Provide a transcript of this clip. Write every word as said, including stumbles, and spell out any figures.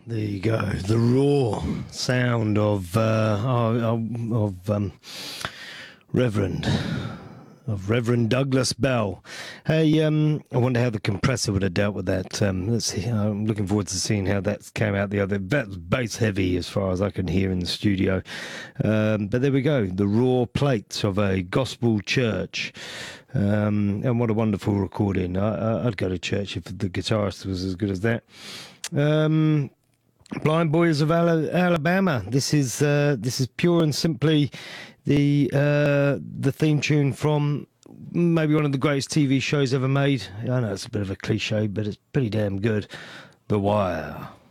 There you go. The raw sound of uh, of, of um, Reverend of Reverend Douglas Bell. Hey, um, I wonder how the compressor would have dealt with that. Um, let's see. I'm looking forward to seeing how that came out the other. That's bass heavy as far as I can hear in the studio. Um, but there we go. The raw plates of a gospel church. Um, and what a wonderful recording. I, I'd go to church if the guitarist was as good as that. Um, Blind Boys of Alabama. This is uh, this is pure and simply the uh, the theme tune from maybe one of the greatest T V shows ever made. I know it's a bit of a cliche, but it's pretty damn good. The Wire.